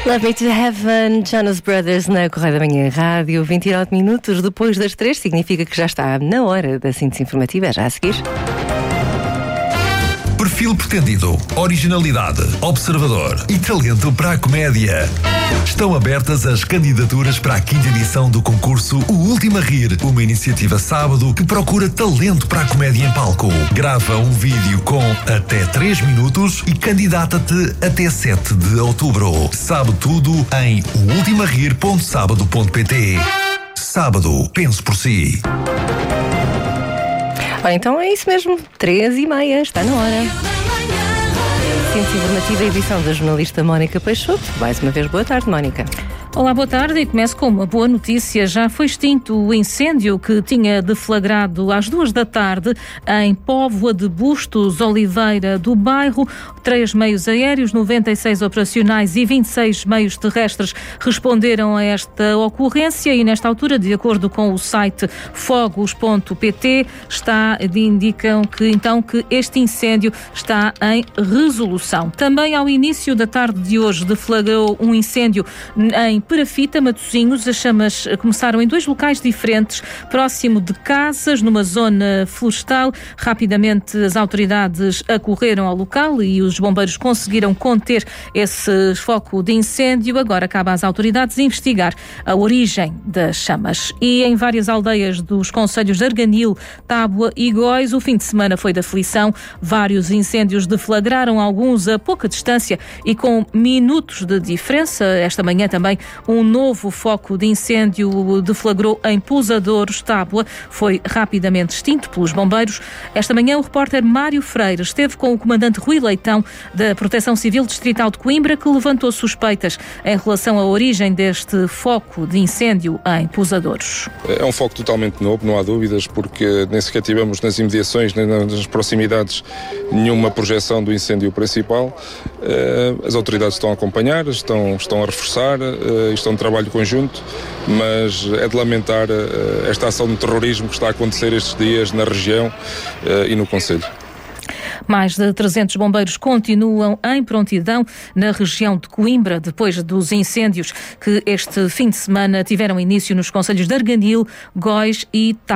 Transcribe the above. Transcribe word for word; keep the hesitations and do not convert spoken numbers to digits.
Love Me to Heaven, Jonas Brothers na Correia da Manhã Rádio, vinte e nove minutos depois das três, significa que já está na hora da síntese informativa, já a seguir. Perfil pretendido, originalidade, observador e talento para a comédia. Estão abertas as candidaturas para a quinta edição do concurso O Último a Rir, uma iniciativa sábado que procura talento para a comédia em palco. Grava um vídeo com até três minutos e candidata-te até sete de outubro. Sabe tudo em o ultima rir ponto sábado ponto pt. Sábado, pense por si. Ora, então é isso mesmo, três e meia, está na hora. Síntese informativa, edição da jornalista Mónica Peixoto. Mais uma vez, boa tarde, Mónica. Olá, boa tarde, e começo com uma boa notícia. Já foi extinto o incêndio que tinha deflagrado às duas da tarde em Póvoa de Bustos, Oliveira do Bairro. Três meios aéreos, noventa e seis operacionais e vinte e seis meios terrestres responderam a esta ocorrência e nesta altura, de acordo com o site fogos ponto pt, está, indicam que então que este incêndio está em resolução. Também ao início da tarde de hoje deflagrou um incêndio em Perafita, Matosinhos. As chamas começaram em dois locais diferentes, próximo de casas, numa zona florestal. Rapidamente as autoridades acorreram ao local e os bombeiros conseguiram conter esse foco de incêndio. Agora cabe às autoridades investigar a origem das chamas. E em várias aldeias dos concelhos de Arganil, Tábua e Góis, o fim de semana foi de aflição. Vários incêndios deflagraram, alguns a pouca distância e com minutos de diferença. Esta manhã também um novo foco de incêndio deflagrou em Pousadouros, Tábua. Foi rapidamente extinto pelos bombeiros. Esta manhã o repórter Mário Freire esteve com o comandante Rui Leitão da Proteção Civil Distrital de Coimbra, que levantou suspeitas em relação à origem deste foco de incêndio em Pousadouros. É um foco totalmente novo, não há dúvidas, porque nem sequer tivemos nas imediações, nem nas proximidades, nenhuma projeção do incêndio principal. As autoridades estão a acompanhar, estão, estão a reforçar, estão de trabalho conjunto, mas é de lamentar esta ação de terrorismo que está a acontecer estes dias na região e no concelho. Mais de trezentos bombeiros continuam em prontidão na região de Coimbra, depois dos incêndios que este fim de semana tiveram início nos concelhos de Arganil, Góis e Tábua.